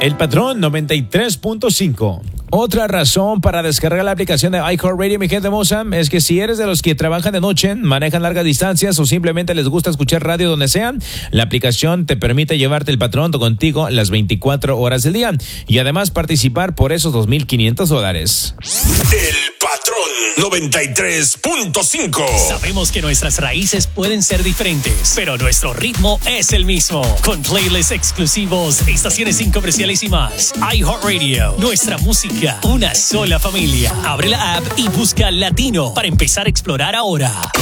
El Patrón 93.5. Otra razón para descargar la aplicación de iHeartRadio, mi gente hermosa, es que si eres de los que trabajan de noche, manejan largas distancias o simplemente les gusta escuchar radio donde sea, la aplicación te permite llevarte el Patrón contigo las 24 horas del día y además participar por esos $2,500. El Patrón 93.5. Sabemos que nuestras raíces pueden ser diferentes, pero nuestro ritmo es el mismo. Con playlists exclusivos, estaciones sin comerciales y más. iHeartRadio, nuestra música, una sola familia. Abre la app y busca Latino para empezar a explorar ahora.